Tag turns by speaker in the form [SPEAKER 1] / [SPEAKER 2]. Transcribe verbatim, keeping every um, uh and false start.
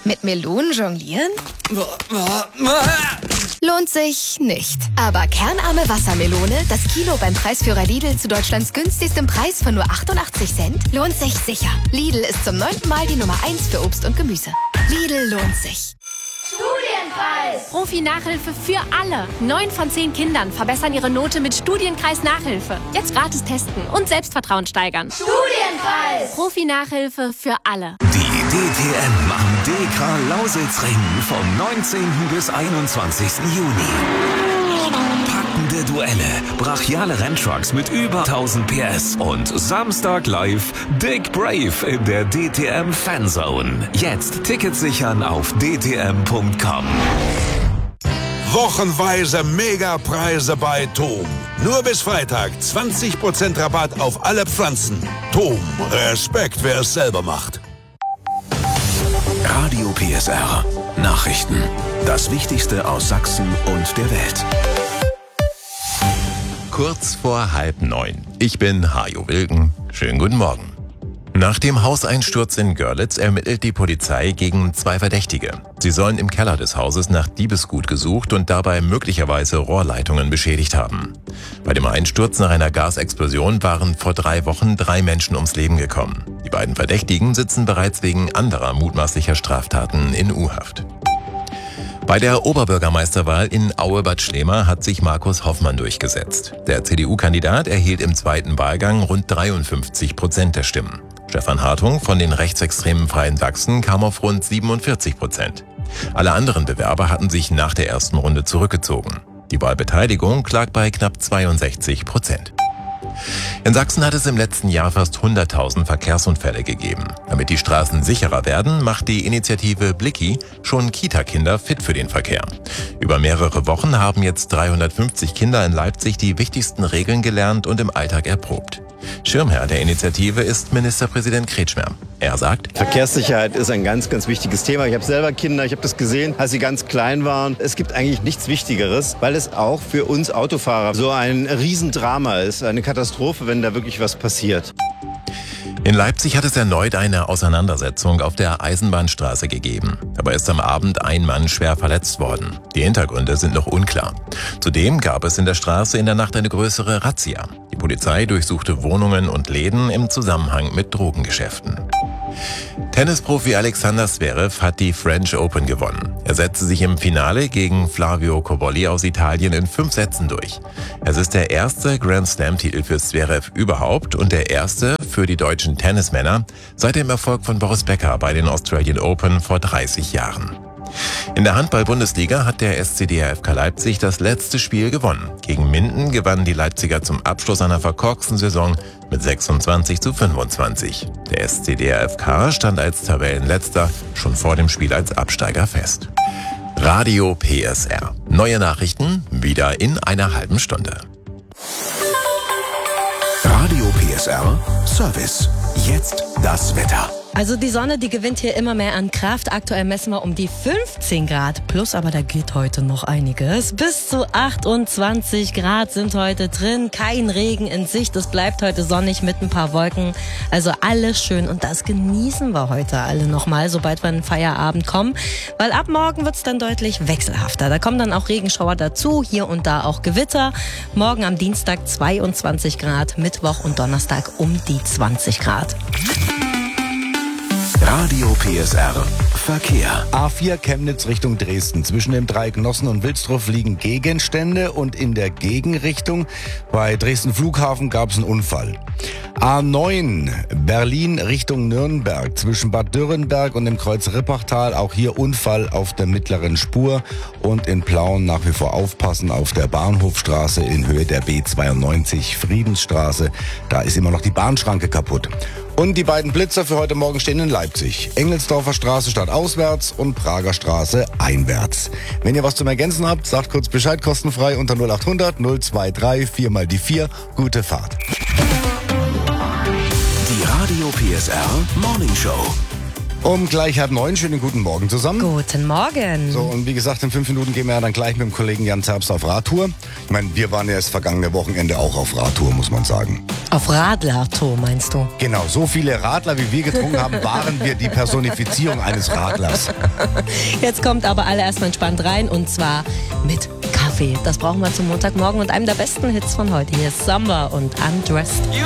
[SPEAKER 1] Mit Melonen jonglieren? Lohnt sich nicht. Aber kernarme Wassermelone, das Kilo beim Preisführer Lidl zu Deutschlands günstigstem Preis von nur achtundachtzig Cent, lohnt sich sicher. Lidl ist zum neunten Mal die Nummer eins für Obst und Gemüse. Lidl lohnt sich.
[SPEAKER 2] Studienkreis! Profi-Nachhilfe für alle. Neun von zehn Kindern verbessern ihre Note mit Studienkreis-Nachhilfe. Jetzt gratis testen und Selbstvertrauen steigern.
[SPEAKER 3] Studienkreis!
[SPEAKER 2] Profi-Nachhilfe für alle.
[SPEAKER 4] Die D T M machen D K Lausitzring vom neunzehnten bis einundzwanzigsten Juni. Packende Duelle, brachiale Renntrucks mit über tausend P S und Samstag live Dick Brave in der D T M Fanzone. Jetzt Tickets sichern auf d t m punkt com.
[SPEAKER 5] Wochenweise Megapreise bei Tom. Nur bis Freitag zwanzig Prozent Rabatt auf alle Pflanzen. Tom, Respekt, wer es selber macht.
[SPEAKER 4] Radio P S R. Nachrichten. Das Wichtigste aus Sachsen und der Welt.
[SPEAKER 6] Kurz vor halb neun. Ich bin Hajo Wilken. Schönen guten Morgen. Nach dem Hauseinsturz in Görlitz ermittelt die Polizei gegen zwei Verdächtige. Sie sollen im Keller des Hauses nach Diebesgut gesucht und dabei möglicherweise Rohrleitungen beschädigt haben. Bei dem Einsturz nach einer Gasexplosion waren vor drei Wochen drei Menschen ums Leben gekommen. Die beiden Verdächtigen sitzen bereits wegen anderer mutmaßlicher Straftaten in U-Haft. Bei der Oberbürgermeisterwahl in Aue-Bad Schlema hat sich Markus Hoffmann durchgesetzt. Der C D U-Kandidat erhielt im zweiten Wahlgang rund dreiundfünfzig Prozent der Stimmen. Stefan Hartung von den rechtsextremen Freien Sachsen kam auf rund siebenundvierzig Prozent. Alle anderen Bewerber hatten sich nach der ersten Runde zurückgezogen. Die Wahlbeteiligung lag bei knapp zweiundsechzig Prozent. In Sachsen hat es im letzten Jahr fast hunderttausend Verkehrsunfälle gegeben. Damit die Straßen sicherer werden, macht die Initiative Blicki schon Kita-Kinder fit für den Verkehr. Über mehrere Wochen haben jetzt dreihundertfünfzig Kinder in Leipzig die wichtigsten Regeln gelernt und im Alltag erprobt. Schirmherr der Initiative ist Ministerpräsident Kretschmer. Er sagt:
[SPEAKER 7] Verkehrssicherheit ist ein ganz, ganz wichtiges Thema. Ich habe selber Kinder, ich habe das gesehen, als sie ganz klein waren. Es gibt eigentlich nichts Wichtigeres, weil es auch für uns Autofahrer so ein Riesendrama ist, eine Katastrophe, wenn da wirklich was passiert.
[SPEAKER 6] In Leipzig hat es erneut eine Auseinandersetzung auf der Eisenbahnstraße gegeben. Dabei ist am Abend ein Mann schwer verletzt worden. Die Hintergründe sind noch unklar. Zudem gab es in der Straße in der Nacht eine größere Razzia. Die Polizei durchsuchte Wohnungen und Läden im Zusammenhang mit Drogengeschäften. Tennisprofi Alexander Zverev hat die French Open gewonnen. Er setzte sich im Finale gegen Flavio Cobolli aus Italien in fünf Sätzen durch. Es ist der erste Grand Slam-Titel für Zverev überhaupt und der erste für die deutschen Tennismänner seit dem Erfolg von Boris Becker bei den Australian Open vor dreißig Jahren. In der Handball-Bundesliga hat der S C D R F K Leipzig das letzte Spiel gewonnen. Gegen Minden gewannen die Leipziger zum Abschluss einer verkorksten Saison mit sechsundzwanzig zu fünfundzwanzig. Der S C D R F K stand als Tabellenletzter schon vor dem Spiel als Absteiger fest. Radio P S R. Neue Nachrichten wieder in einer halben Stunde.
[SPEAKER 4] Radio P S R Service. Jetzt das Wetter.
[SPEAKER 8] Also die Sonne, die gewinnt hier immer mehr an Kraft. Aktuell messen wir um die fünfzehn Grad plus, aber da geht heute noch einiges. Bis zu achtundzwanzig Grad sind heute drin. Kein Regen in Sicht. Es bleibt heute sonnig mit ein paar Wolken. Also alles schön und das genießen wir heute alle nochmal, sobald wir in den Feierabend kommen. Weil ab morgen wird's dann deutlich wechselhafter. Da kommen dann auch Regenschauer dazu, hier und da auch Gewitter. Morgen am Dienstag zweiundzwanzig Grad, Mittwoch und Donnerstag um die zwanzig Grad.
[SPEAKER 4] Radio P S R Verkehr.
[SPEAKER 9] A vier Chemnitz Richtung Dresden. Zwischen dem Dreieck Nossen und Wilsdruff liegen Gegenstände und in der Gegenrichtung bei Dresden Flughafen gab es einen Unfall. A neun Berlin Richtung Nürnberg. Zwischen Bad Dürrenberg und dem Kreuz Rippachtal auch hier Unfall auf der mittleren Spur und in Plauen nach wie vor aufpassen auf der Bahnhofstraße in Höhe der B zweiundneunzig Friedensstraße. Da ist immer noch die Bahnschranke kaputt. Und die beiden Blitzer für heute Morgen stehen in Leipzig. Engelsdorfer Straße stadtauswärts und Prager Straße einwärts. Wenn ihr was zum Ergänzen habt, sagt kurz Bescheid, kostenfrei unter null achthundert null zwei drei vier mal die vier. Gute Fahrt.
[SPEAKER 4] Die Radio P S R Morning Show.
[SPEAKER 9] Um gleich halb neun, schönen guten Morgen zusammen.
[SPEAKER 8] Guten Morgen.
[SPEAKER 9] So, und wie gesagt, in fünf Minuten gehen wir ja dann gleich mit dem Kollegen Jan Zerbst auf Radtour. Ich meine, wir waren ja das vergangene Wochenende auch auf Radtour, muss man sagen.
[SPEAKER 8] Auf Radlertour meinst du?
[SPEAKER 9] Genau, so viele Radler, wie wir getrunken haben, waren wir die Personifizierung eines Radlers.
[SPEAKER 8] Jetzt kommt aber alle erstmal entspannt rein und zwar mit Kaffee. Das brauchen wir zum Montagmorgen und einem der besten Hits von heute. Hier ist Samba und Undressed.